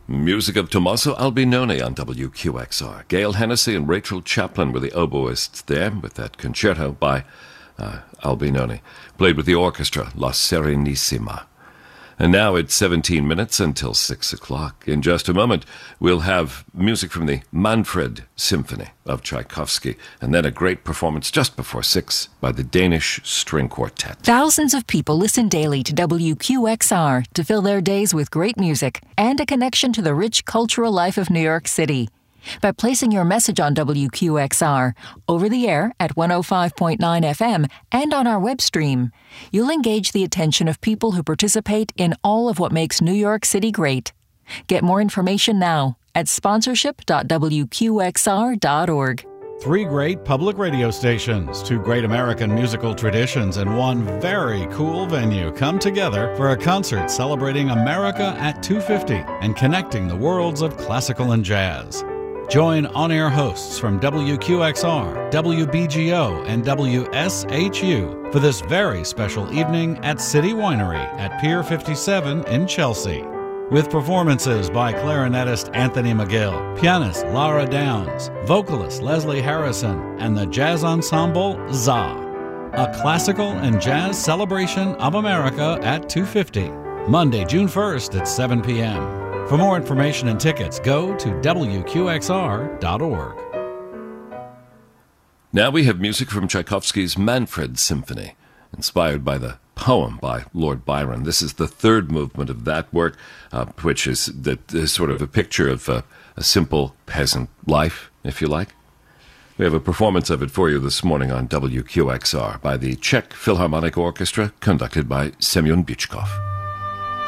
Music of Tommaso Albinoni on WQXR. Gail Hennessy and Rachel Chaplin were the oboists there with that concerto by Albinoni, played with the orchestra La Serenissima. And now it's 17 minutes until 6 o'clock. In just a moment, we'll have music from the Manfred Symphony of Tchaikovsky, and then a great performance just before 6 by the Danish String Quartet. Thousands of people listen daily to WQXR to fill their days with great music and a connection to the rich cultural life of New York City. By placing your message on WQXR, over the air at 105.9 FM and on our web stream, you'll engage the attention of people who participate in all of what makes New York City great. Get more information now at sponsorship.wqxr.org. 3 great public radio stations, 2 great American musical traditions, and 1 very cool venue come together for a concert celebrating America at 250 and connecting the worlds of classical and jazz. Join on-air hosts from WQXR, WBGO, and WSHU for this very special evening at City Winery at Pier 57 in Chelsea. With performances by clarinetist Anthony McGill, pianist Lara Downs, vocalist Leslie Harrison, and the jazz ensemble ZA. A classical and jazz celebration of America at 250, Monday, June 1st at 7 p.m. For more information and tickets, go to WQXR.org. Now we have music from Tchaikovsky's Manfred Symphony, inspired by the poem by Lord Byron. This is the 3rd movement of that work, which is sort of a picture of a simple peasant life, if you like. We have a performance of it for you this morning on WQXR by the Czech Philharmonic Orchestra, conducted by Semyon Bychkov.